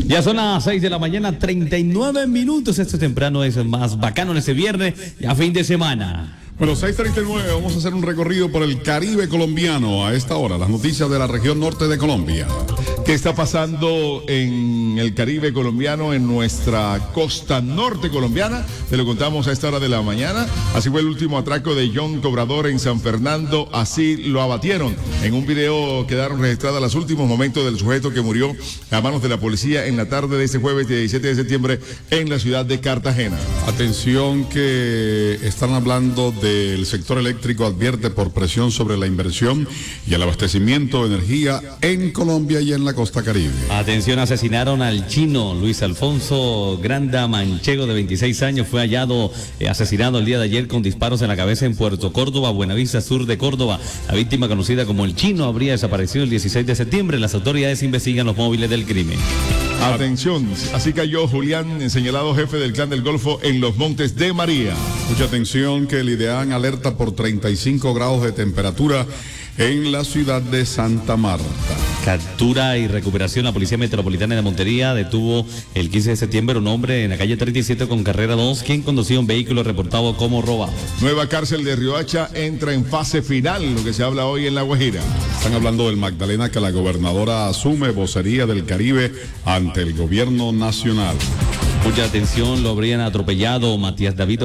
Ya son las 6 de la mañana, 39 minutos. Esto temprano es más bacano en ese viernes, ya fin de semana. Bueno, 6:39, vamos a hacer un recorrido por el Caribe colombiano a esta hora. Las noticias de la región norte de Colombia. ¿Qué está pasando en el Caribe colombiano, en nuestra costa norte colombiana? Te lo contamos a esta hora de la mañana. Así fue el último atraco de John Cobrador en San Fernando. Así lo abatieron. En un video quedaron registrados los últimos momentos del sujeto que murió a manos de la policía en la tarde de este jueves 17 de septiembre en la ciudad de Cartagena. Atención que están hablando del sector eléctrico, advierte por presión sobre la inversión y el abastecimiento de energía en Colombia y en la costa caribe. Atención, asesinaron al chino Luis Alfonso Granda Manchego, de 26 años. Fue hallado asesinado el día de ayer con disparos en la cabeza en Puerto Córdoba, Buenavista Sur de Córdoba. La víctima, conocida como el chino, habría desaparecido el 16 de septiembre. Las autoridades investigan los móviles del crimen. Atención, así cayó Julián, señalado jefe del Clan del Golfo en los Montes de María. Mucha atención que el IDEAN alerta por 35 grados de temperatura en la ciudad de Santa Marta. Captura y recuperación. La Policía Metropolitana de Montería detuvo el 15 de septiembre un hombre en la calle 37 con carrera 2, quien conducía un vehículo reportado como robado. Nueva cárcel de Riohacha entra en fase final, lo que se habla hoy en La Guajira. Están hablando del Magdalena, que la gobernadora asume vocería del Caribe ante el gobierno nacional. Mucha atención, lo habrían atropellado. Matías David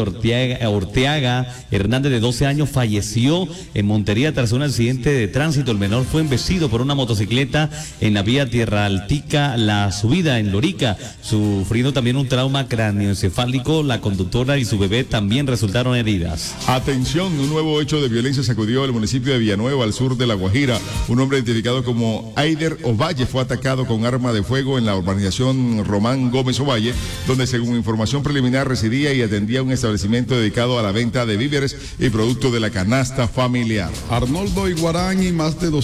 Orteaga Hernández, de 12 años, falleció en Montería tras un accidente de tránsito. El menor fue embestido por una motocicleta en la vía Tierra Altica, La Subida, en Lorica, sufriendo también un trauma cráneoencefálico. La conductora y su bebé también resultaron heridas. Atención, un nuevo hecho de violencia sacudió el municipio de Villanueva, al sur de La Guajira. Un hombre identificado como Aider Ovalle fue atacado con arma de fuego en la urbanización Román Gómez Ovalle, donde según información preliminar residía y atendía un establecimiento dedicado a la venta de víveres y productos de la canasta familiar. Arnoldo Iguarán y más de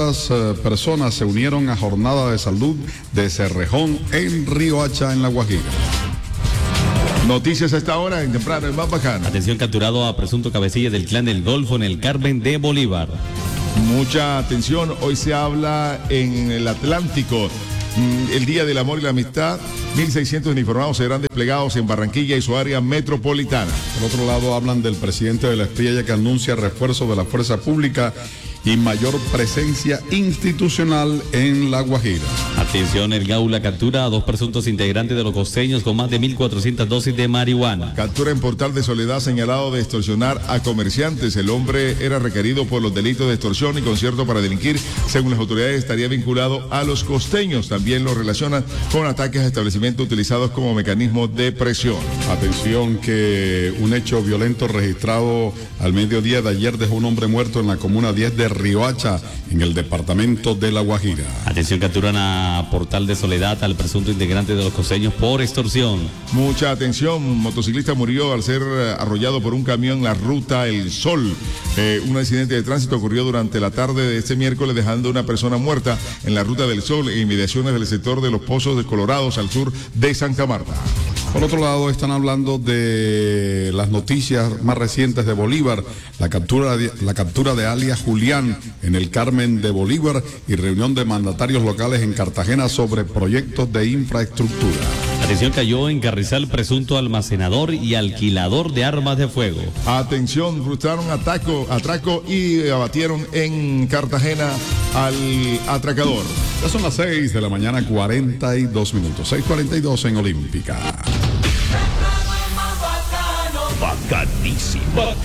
200 personas se unieron a jornada de salud de Cerrejón en Riohacha, en La Guajira. Noticias a esta hora en temprano, el más bacano. Atención, capturado a presunto cabecilla del Clan del Golfo en el Carmen de Bolívar. Mucha atención, hoy se habla en el Atlántico. El Día del Amor y la Amistad, 1.600 uniformados serán desplegados en Barranquilla y su área metropolitana. Por otro lado, hablan del presidente de la Espriella, que anuncia refuerzo de la fuerza pública y mayor presencia institucional en La Guajira. Atención, el Gaula captura a 2 presuntos integrantes de los costeños con más de 1.400 dosis de marihuana. Captura en Portal de Soledad, señalado de extorsionar a comerciantes. El hombre era requerido por los delitos de extorsión y concierto para delinquir. Según las autoridades, estaría vinculado a los costeños. También lo relacionan con ataques a establecimientos utilizados como mecanismo de presión. Atención que un hecho violento registrado al mediodía de ayer dejó un hombre muerto en la comuna 10 de Riohacha, en el departamento de La Guajira. Atención, capturan a Portal de Soledad al presunto integrante de los costeños por extorsión. Mucha atención, motociclista murió al ser arrollado por un camión en la ruta El Sol. Un accidente de tránsito ocurrió durante la tarde de este miércoles, dejando una persona muerta en la ruta del Sol en inmediaciones del sector de los Pozos de Colorados, al sur de Santa Marta. Por otro lado, están hablando de las noticias más recientes de Bolívar, la captura de alias Julián en el Carmen de Bolívar y reunión de mandatarios locales en Cartagena sobre proyectos de infraestructura. Atención, cayó en Carrizal presunto almacenador y alquilador de armas de fuego. Atención, frustraron atraco y abatieron en Cartagena al atracador. Ya son las 6 de la mañana, 42 minutos, 6:42 en Olímpica. Bacanísimo.